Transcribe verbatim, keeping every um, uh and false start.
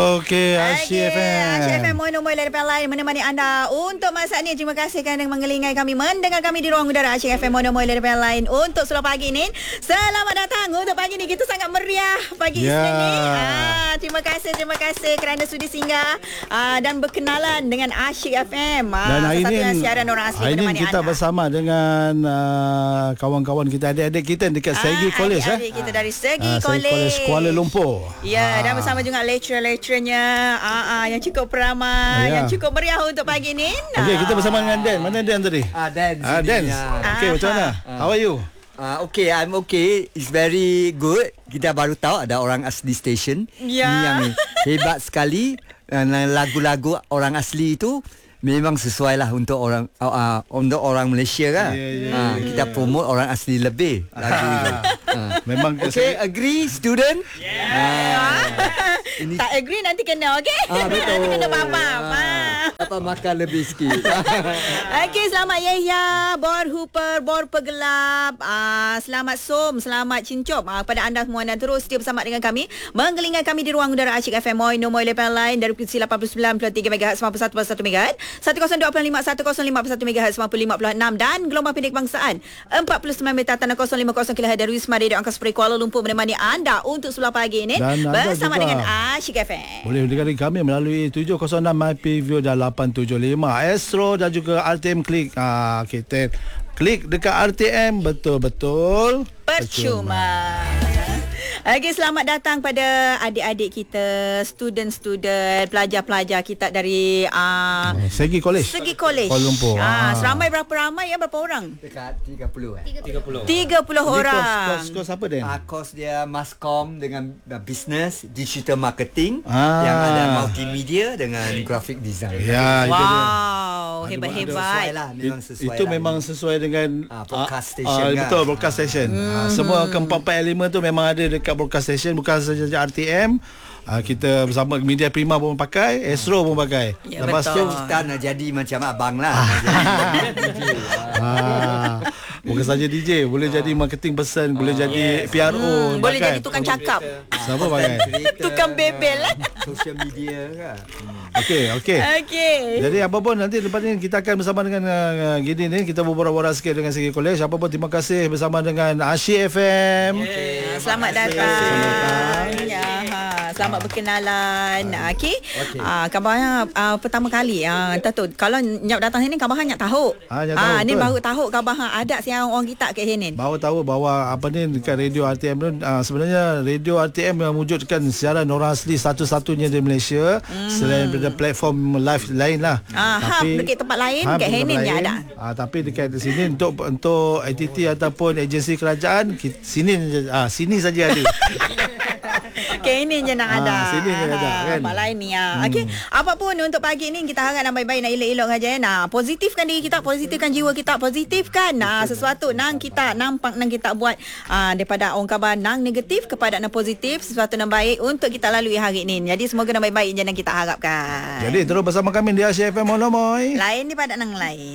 Okey, Asyik F M. Asyik F M, Mono Moy Lepas Lain menemani anda untuk masa ni. Terima kasih kerana mengelingai kami, mendengar kami di ruang udara Asyik F M Mono Moy Lepas Lain untuk seluruh pagi ni. Selamat datang untuk pagi ni. Kita sangat meriah pagi Ya. Isnin ni. Ah, terima kasih, terima kasih kerana sudi singgah ah, dan berkenalan dengan Asyik F M. Ah, Dan hari satu ini, siaran orang asli hari ini menemani kita anda. bersama dengan uh, kawan-kawan kita, adik-adik kita dekat Segi Ah, College. adik-adik eh? kita dari Segi Ah, Segi College. College Kuala Lumpur. Ya, Ah. dan bersama juga lecturer-lecturernya ah, ah, yang cukup ramai, Ya. yang cukup meriah untuk pagi ni. Okey, kita bersama dengan Dan. Mana Dan tadi? Ah, Dan. Ah, Dan. Okey, macam mana? How are you? Ah, okay, I'm okay. It's very good. Kita baru tahu ada orang asli station. Ya. Ni yang hebat sekali. Dan lagu-lagu orang asli itu memang sesuai lah untuk orang uh, uh, untuk orang Malaysia kan. Ya, ya, Ah, kita promote orang asli lebih lagu itu. Ah. Memang Okay, agree student? Ah. Ini Tak agree nanti kena, okey? Ah, betul. Nanti kena faham. Ah. Apa makan lebih sikit. Okey, selamat Yahya, Bor Hooper, Bor Pegelap, ah, selamat Som, selamat Cincop ah, kepada anda semua dan terus setia bersama dengan kami, menggelingai kami di ruang udara Asyik F M Moy, Moy Lepas Lain dari frekuensi lapan puluh sembilan perpuluhan tiga megahertz, sembilan puluh satu perpuluhan satu megahertz, seratus dua puluh lima, seratus lima puluh satu megahertz, sembilan puluh lima perpuluhan enam dan gelombang pendek kebangsaan empat puluh sembilan meter tanah kosong lima puluh kilohertz dari Wisma Radio Angkasa Puri Kuala Lumpur menemani anda untuk sebelah pagi ini Dan anda bersama juga dengan Asyik F M. boleh mendengar kami melalui tujuh kosong enam My P View dan lapan tujuh lima Astro dan juga R T M Klik. Ah, kita klik dekat R T M, betul-betul Percuma. Okey, selamat datang pada adik-adik kita, student-student, pelajar-pelajar kita dari uh, Segi College. Segi College. Kuala Lumpur. Ah, Ah. seramai berapa ramai ya? Berapa orang? Dekat tiga puluh eh. tiga puluh Dia orang. Kos, kos, kos apa Dan? Ah, kos dia Mascom dengan uh, business, digital marketing, Ah. yang ada multimedia dengan graphic design. Ya, itu dia. Wow, hebat-hebat. Sesuai lah, memang sesuai Itu lah. memang sesuai dengan Ah, broadcast ah, station ah, kan. betul, broadcast station. Ah, semua keempat-empat elemen tu memang ada dekat broadcast station, bukan saja R T M. Ah, kita bersama Media Prima pun pakai, Astro pun pakai. Ya, Lepas tu betul. Kita nak jadi macam abang lah. Nak jadi D J. ah, bukan saja D J, boleh jadi marketing person, boleh jadi P R O, Hmm, boleh pakai. jadi tukang cakap. Siapa pakai? Creator, Tukang bebel eh. social media kan. Okey, okey. Okey. Jadi apa pun nanti lepas ni kita akan bersama dengan uh, Gini ni, kita berborak-borak sikit dengan Segi College. Apa pun terima kasih bersama dengan Asyik F M. Ah, Selamat datang. Ya, ha, selamat berkenalan. Okey. Okey. Ah, kabarnya ah, pertama kali ah tak tahu kalau nyap datang sini kabar hang nyap tahu. Ah, nyap tahu, Ah, ni betul. baru tahu kabar hang ada siang orang kita kat sini. Baru tahu bahawa apa ni dekat radio R T M tu uh, sebenarnya radio R T M yang wujudkan siaran orang asli satu-satunya di Malaysia, hmm. selain daripada platform live lain lah. Ah, ha, dekat tempat lain, kat dekat Henin tempat je lain. ada. Ah, tapi dekat sini untuk untuk entiti ataupun agensi kerajaan kita, sini ah sini saja ada. Kat ini je nak Ah, ada. sini je ada, kan? Tempat lain ni ah. Okey. Apa pun untuk pagi ni kita harap nak baik-baik, nak elok-elok saja ya. Nah, positifkan diri kita, positifkan jiwa kita, positifkan nah sesuatu nang kita nampak nang kita buat ah daripada orang khabar nang negatif kepada nang positif, sesuatu yang baik untuk kita lalui hari ini. Jadi semoga nak baik-baik je yang kita harapkan. Jadi terus bersama kami di Asyik F M Mono Moy. Lain daripada nang lain.